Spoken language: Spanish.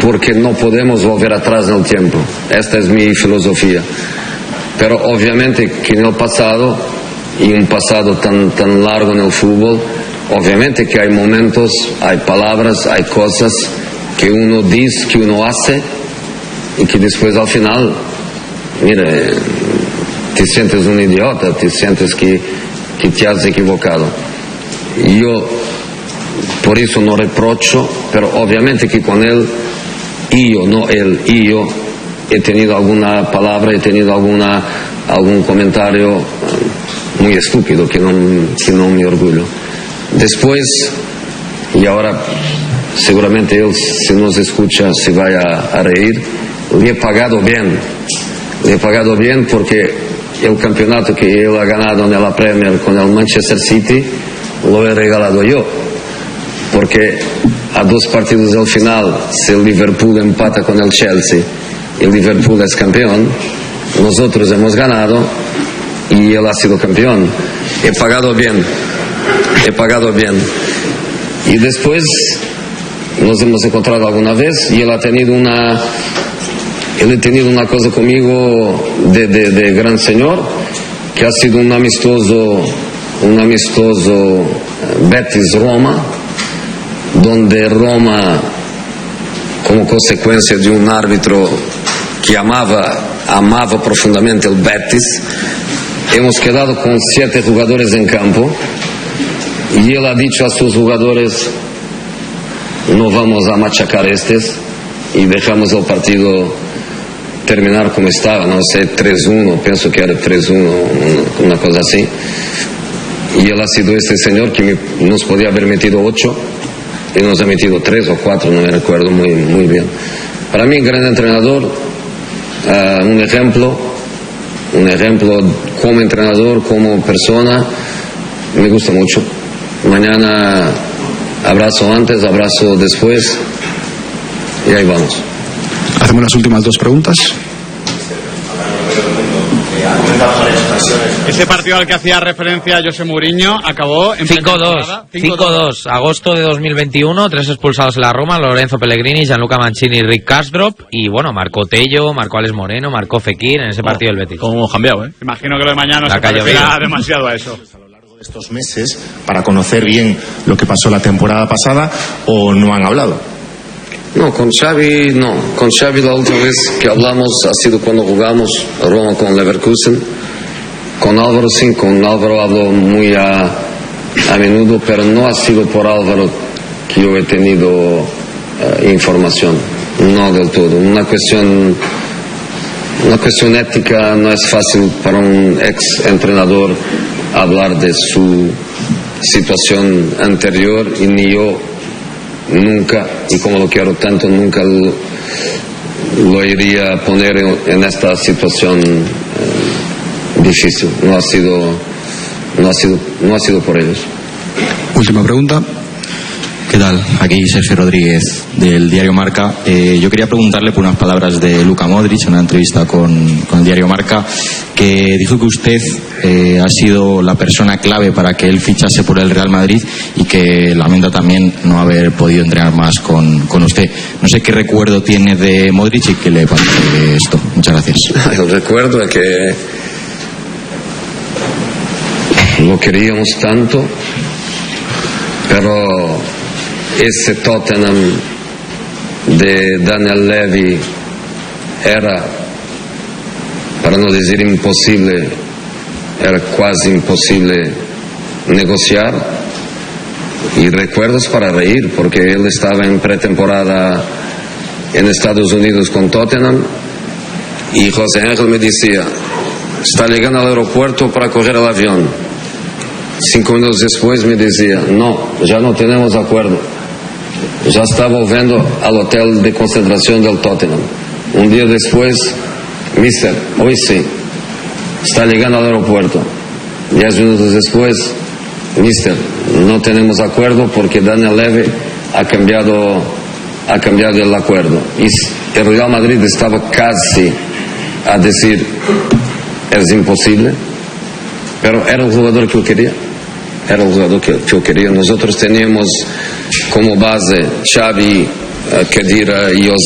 porque no podemos volver atrás en el tiempo. Esta es mi filosofía. Pero obviamente que en el pasado, y un pasado tan largo en el fútbol, obviamente que hay momentos, hay palabras, hay cosas que uno dice, que uno hace, y que después al final, mire, te sientes un idiota, te sientes que te has equivocado. Yo por eso no reprocho, pero obviamente que con él, yo he tenido alguna palabra, he tenido algún comentario muy estúpido que no me orgullo. Después, y ahora seguramente él, si nos escucha, se vaya a reír, le he pagado bien porque el campeonato que él ha ganado en la Premier con el Manchester City lo he regalado yo, porque a 2 partidos del final, si el Liverpool empata con el Chelsea, el Liverpool es campeón, nosotros hemos ganado y él ha sido campeón. He pagado bien. Y después nos hemos encontrado alguna vez y él ha tenido una cosa conmigo de gran señor, que ha sido un amistoso Betis-Roma, donde Roma, como consecuencia de un árbitro que amaba profundamente el Betis, hemos quedado con 7 jugadores en campo y él ha dicho a sus jugadores: no vamos a machacar estos, y dejamos el partido terminar como estaba, no sé, 3-1, pienso que era 3-1, una cosa así. Y él ha sido este señor que nos podía haber metido 8 y nos ha metido 3 o 4, no me recuerdo muy bien. Para mí, gran entrenador, un ejemplo como entrenador, como persona, me gusta mucho. Mañana abrazo antes, abrazo después, y ahí vamos. Hacemos las últimas 2 preguntas. Ese partido al que hacía referencia José Mourinho acabó en 5-2, agosto de 2021, 3 expulsados en la Roma: Lorenzo Pellegrini, Gianluca Mancini y Rick Karsdorp. Y bueno, marcó Tello, marcó Alex Moreno, marcó Fekir en ese partido del Betis. ¿Cómo hemos cambiado, Imagino que lo de mañana no se parecerá demasiado a eso. Estos meses para conocer bien lo que pasó la temporada pasada, ¿o no han hablado? No, con Xavi no. Con Xavi la última vez que hablamos ha sido cuando jugamos Roma con Leverkusen. Con Álvaro sí, con Álvaro hablo muy a menudo, pero no ha sido por Álvaro que yo he tenido información, no del todo. Una cuestión ética, no es fácil para un ex entrenador hablar de su situación anterior, y ni yo nunca, y como lo quiero tanto, nunca lo iría a poner en esta situación difícil. No ha sido por ellos. Última pregunta. ¿Qué tal? Aquí Sergio Rodríguez del diario Marca. Yo quería preguntarle por unas palabras de Luka Modric en una entrevista con el diario Marca, que dijo que usted ha sido la persona clave para que él fichase por el Real Madrid, y que lamenta también no haber podido entrenar más con usted. No sé qué recuerdo tiene de Modric y qué le parece esto. Muchas gracias. El recuerdo es que lo queríamos tanto, pero ese Tottenham de Daniel Levy era, para no decir imposible, era casi imposible negociar. Y recuerdos para reír, porque él estaba en pretemporada en Estados Unidos con Tottenham y José Ángel me decía: está llegando al aeropuerto para coger el avión. 5 minutos después me decía: no, ya no tenemos acuerdo. Ya está volviendo al hotel de concentración del Tottenham. Un día después: mister, hoy sí, está llegando al aeropuerto. 10 minutos después: mister, no tenemos acuerdo porque Daniel Levy ha cambiado el acuerdo. Y el Real Madrid estaba casi a decir: es imposible. Pero era el jugador que yo quería. Era el jugador que yo quería. Nosotros teníamos como base Xavi, Khedira y